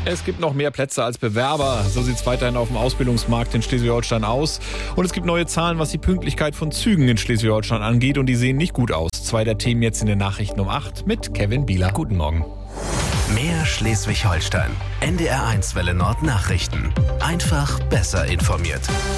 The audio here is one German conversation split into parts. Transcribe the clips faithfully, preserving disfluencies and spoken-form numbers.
Es gibt noch mehr Plätze als Bewerber. So sieht es weiterhin auf dem Ausbildungsmarkt in Schleswig-Holstein aus. Und es gibt neue Zahlen, was die Pünktlichkeit von Zügen in Schleswig-Holstein angeht. Und die sehen nicht gut aus. Zwei der Themen jetzt in den Nachrichten um acht mit Kevin Bieler. Guten Morgen. Mehr Schleswig-Holstein. N D R eins Welle Nord Nachrichten. Einfach besser informiert.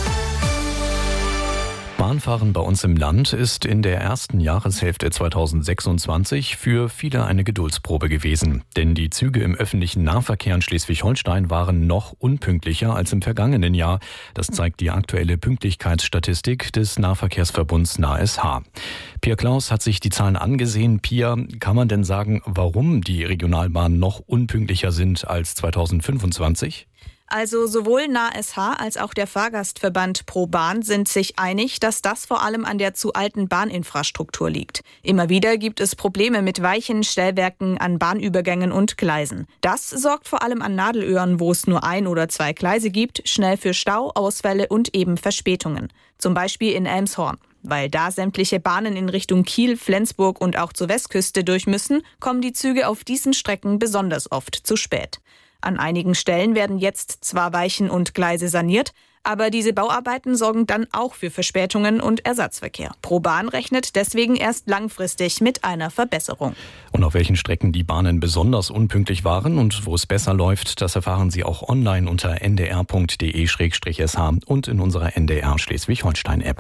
Bahnfahren bei uns im Land ist in der ersten Jahreshälfte zweitausendsechsundzwanzig für viele eine Geduldsprobe gewesen. Denn die Züge im öffentlichen Nahverkehr in Schleswig-Holstein waren noch unpünktlicher als im vergangenen Jahr. Das zeigt die aktuelle Pünktlichkeitsstatistik des Nahverkehrsverbunds N A S H. Pia Klaus hat sich die Zahlen angesehen. Pia, kann man denn sagen, warum die Regionalbahnen noch unpünktlicher sind als zweitausendfünfundzwanzig? Also sowohl N A S H als auch der Fahrgastverband ProBahn sind sich einig, dass das vor allem an der zu alten Bahninfrastruktur liegt. Immer wieder gibt es Probleme mit Weichen, Stellwerken, an Bahnübergängen und Gleisen. Das sorgt vor allem an Nadelöhren, wo es nur ein oder zwei Gleise gibt, schnell für Stau, Ausfälle und eben Verspätungen. Zum Beispiel in Elmshorn. Weil da sämtliche Bahnen in Richtung Kiel, Flensburg und auch zur Westküste durch müssen, kommen die Züge auf diesen Strecken besonders oft zu spät. An einigen Stellen werden jetzt zwar Weichen und Gleise saniert, aber diese Bauarbeiten sorgen dann auch für Verspätungen und Ersatzverkehr. ProBahn rechnet deswegen erst langfristig mit einer Verbesserung. Und auf welchen Strecken die Bahnen besonders unpünktlich waren und wo es besser läuft, das erfahren Sie auch online unter n d r punkt d e slash s h und in unserer N D R Schleswig-Holstein-App.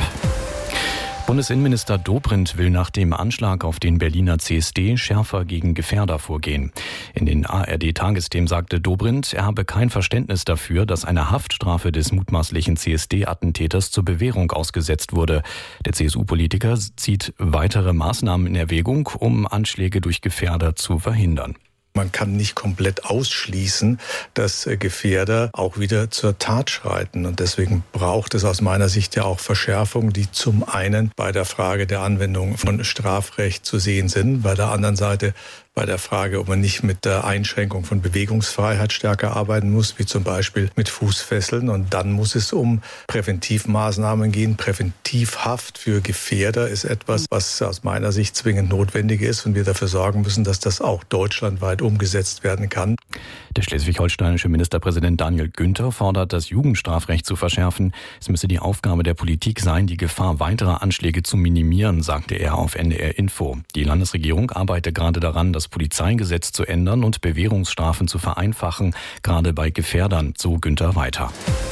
Bundesinnenminister Dobrindt will nach dem Anschlag auf den Berliner C S D schärfer gegen Gefährder vorgehen. In den A R D-Tagesthemen sagte Dobrindt, er habe kein Verständnis dafür, dass eine Haftstrafe des mutmaßlichen C S D-Attentäters zur Bewährung ausgesetzt wurde. Der C S U-Politiker zieht weitere Maßnahmen in Erwägung, um Anschläge durch Gefährder zu verhindern. Man kann nicht komplett ausschließen, dass Gefährder auch wieder zur Tat schreiten. Und deswegen braucht es aus meiner Sicht ja auch Verschärfungen, die zum einen bei der Frage der Anwendung von Strafrecht zu sehen sind, bei der anderen Seite bei der Frage, ob man nicht mit der Einschränkung von Bewegungsfreiheit stärker arbeiten muss, wie zum Beispiel mit Fußfesseln. Und dann muss es um Präventivmaßnahmen gehen. Präventivhaft für Gefährder ist etwas, was aus meiner Sicht zwingend notwendig ist und wir dafür sorgen müssen, dass das auch deutschlandweit umgesetzt werden kann. Der schleswig-holsteinische Ministerpräsident Daniel Günther fordert, das Jugendstrafrecht zu verschärfen. Es müsse die Aufgabe der Politik sein, die Gefahr weiterer Anschläge zu minimieren, sagte er auf N D R Info. Die Landesregierung arbeite gerade daran, das Polizeigesetz zu ändern und Bewährungsstrafen zu vereinfachen, gerade bei Gefährdern, so Günther weiter.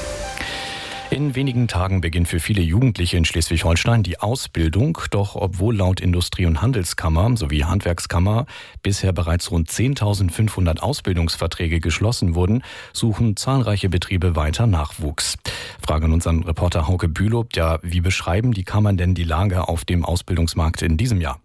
In wenigen Tagen beginnt für viele Jugendliche in Schleswig-Holstein die Ausbildung. Doch obwohl laut Industrie- und Handelskammer sowie Handwerkskammer bisher bereits rund zehntausendfünfhundert Ausbildungsverträge geschlossen wurden, suchen zahlreiche Betriebe weiter Nachwuchs. Fragen unseren Reporter Hauke Bülow, ja, wie beschreiben die Kammern denn die Lage auf dem Ausbildungsmarkt in diesem Jahr?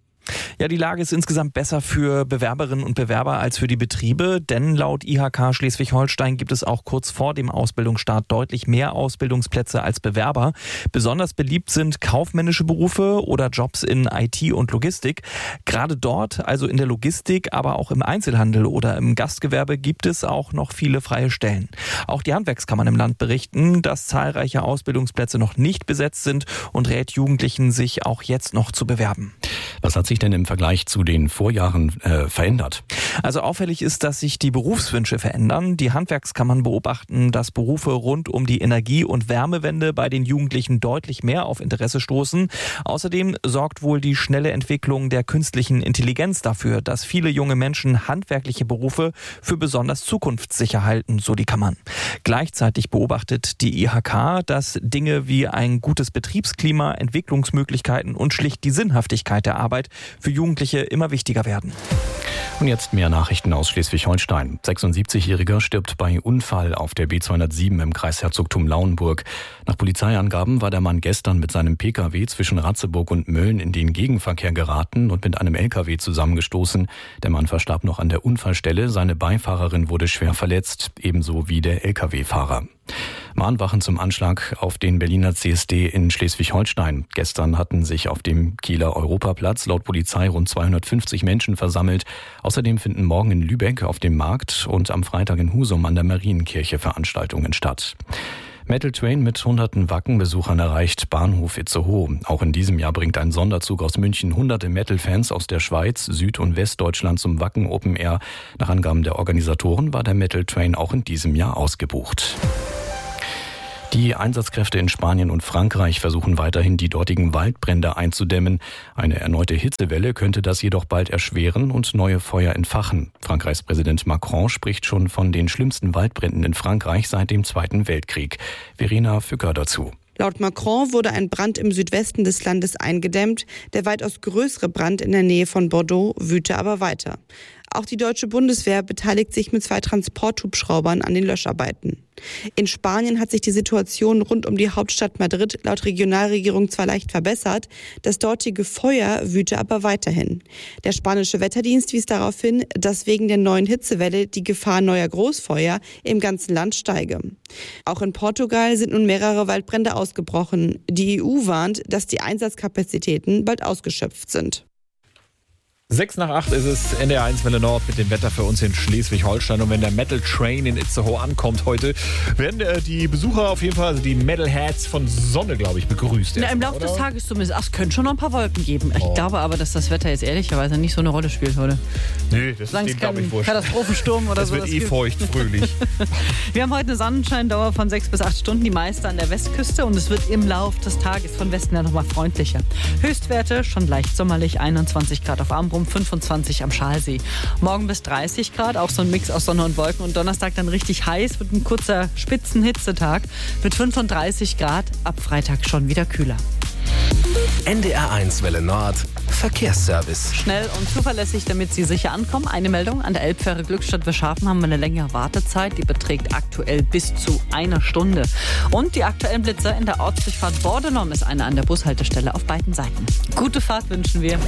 Ja, die Lage ist insgesamt besser für Bewerberinnen und Bewerber als für die Betriebe, denn laut I H K Schleswig-Holstein gibt es auch kurz vor dem Ausbildungsstart deutlich mehr Ausbildungsplätze als Bewerber. Besonders beliebt sind kaufmännische Berufe oder Jobs in I T und Logistik. Gerade dort, also in der Logistik, aber auch im Einzelhandel oder im Gastgewerbe, gibt es auch noch viele freie Stellen. Auch die Handwerkskammern im Land berichten, dass zahlreiche Ausbildungsplätze noch nicht besetzt sind und rät Jugendlichen, sich auch jetzt noch zu bewerben. Was hat sich denn im Vergleich zu den Vorjahren äh, verändert? Also auffällig ist, dass sich die Berufswünsche verändern. Die Handwerkskammern beobachten, dass Berufe rund um die Energie- und Wärmewende bei den Jugendlichen deutlich mehr auf Interesse stoßen. Außerdem sorgt wohl die schnelle Entwicklung der künstlichen Intelligenz dafür, dass viele junge Menschen handwerkliche Berufe für besonders zukunftssicher halten, so die Kammern. Gleichzeitig beobachtet die I H K, dass Dinge wie ein gutes Betriebsklima, Entwicklungsmöglichkeiten und schlicht die Sinnhaftigkeit der Arbeit für Jugendliche immer wichtiger werden. Und jetzt mehr Nachrichten aus Schleswig-Holstein. sechsundsiebzigjähriger stirbt bei Unfall auf der B zweihundertsieben im Kreisherzogtum Lauenburg. Nach Polizeiangaben war der Mann gestern mit seinem Pkw zwischen Ratzeburg und Mölln in den Gegenverkehr geraten und mit einem L K W zusammengestoßen. Der Mann verstarb noch an der Unfallstelle. Seine Beifahrerin wurde schwer verletzt, ebenso wie der L K W-Fahrer. Mahnwachen zum Anschlag auf den Berliner C S D in Schleswig-Holstein. Gestern hatten sich auf dem Kieler Europaplatz laut Polizei rund zweihundertfünfzig Menschen versammelt. Außerdem finden morgen in Lübeck auf dem Markt und am Freitag in Husum an der Marienkirche Veranstaltungen statt. Metal Train mit hunderten Wacken-Besuchern erreicht Bahnhof Itzehoe. Auch in diesem Jahr bringt ein Sonderzug aus München hunderte Metal-Fans aus der Schweiz, Süd- und Westdeutschland zum Wacken Open Air. Nach Angaben der Organisatoren war der Metal Train auch in diesem Jahr ausgebucht. Die Einsatzkräfte in Spanien und Frankreich versuchen weiterhin, die dortigen Waldbrände einzudämmen. Eine erneute Hitzewelle könnte das jedoch bald erschweren und neue Feuer entfachen. Frankreichs Präsident Macron spricht schon von den schlimmsten Waldbränden in Frankreich seit dem Zweiten Weltkrieg. Verena Fücker dazu. Laut Macron wurde ein Brand im Südwesten des Landes eingedämmt. Der weitaus größere Brand in der Nähe von Bordeaux wüte aber weiter. Auch die deutsche Bundeswehr beteiligt sich mit zwei Transporthubschraubern an den Löscharbeiten. In Spanien hat sich die Situation rund um die Hauptstadt Madrid laut Regionalregierung zwar leicht verbessert, das dortige Feuer wüte aber weiterhin. Der spanische Wetterdienst wies darauf hin, dass wegen der neuen Hitzewelle die Gefahr neuer Großfeuer im ganzen Land steige. Auch in Portugal sind nun mehrere Waldbrände ausgebrochen. Die E U warnt, dass die Einsatzkapazitäten bald ausgeschöpft sind. Sechs nach acht ist es, N D R eins Welle Nord mit dem Wetter für uns in Schleswig-Holstein. Und wenn der Metal Train in Itzehoe ankommt heute, werden äh, die Besucher auf jeden Fall, also die Metalheads von Sonne, glaube ich, begrüßt. Na, im Laufe des Tages zumindest. Ach, es können schon noch ein paar Wolken geben. Ich oh. glaube aber, dass das Wetter jetzt ehrlicherweise nicht so eine Rolle spielt heute. Nö, das Solange ist glaube ich wurscht. Katastrophensturm oder so. Es wird eh feucht, fröhlich. Wir haben heute eine Sonnenscheindauer von sechs bis acht Stunden, die meiste an der Westküste. Und es wird im Laufe des Tages von Westen her nochmal freundlicher. Höchstwerte schon leicht sommerlich, einundzwanzig Grad auf Amrum, fünfundzwanzig am Schalsee. Morgen bis dreißig Grad, auch so ein Mix aus Sonne und Wolken. Und Donnerstag dann richtig heiß, wird ein kurzer Spitzenhitzetag mit fünfunddreißig Grad, ab Freitag schon wieder kühler. N D R eins Welle Nord Verkehrsservice. Schnell und zuverlässig, damit Sie sicher ankommen. Eine Meldung: An der Elbfähre Glückstadt-Wirschhafen haben wir eine längere Wartezeit. Die beträgt aktuell bis zu einer Stunde. Und die aktuellen Blitzer in der Ortsdurchfahrt Bordelon ist eine an der Bushaltestelle auf beiden Seiten. Gute Fahrt wünschen wir.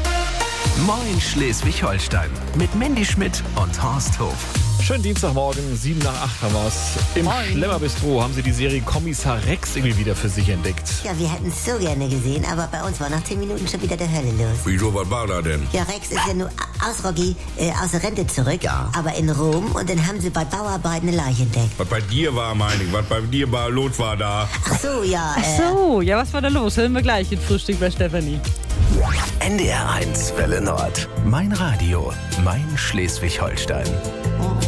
Moin Schleswig-Holstein mit Mandy Schmidt und Horst Hof. Schönen Dienstagmorgen, sieben nach acht haben wir es. Im Schlemmerbistro haben sie die Serie Kommissar Rex irgendwie wieder für sich entdeckt. Ja, wir hätten es so gerne gesehen, aber bei uns war nach zehn Minuten schon wieder der Hölle los. Wieso, was war da denn? Ja, Rex ist ja nur aus Rocky, äh, aus der Rente zurück, ja. aber in Rom, und dann haben sie bei Bauarbeiten eine Leiche entdeckt. Was bei dir war, meine ich, was bei dir war, los war da. Ach so, ja. Äh. Ach so, ja, was war da los? Hören wir gleich in Frühstück bei Stefanie. N D R eins Welle Nord. Mein Radio, mein Schleswig-Holstein.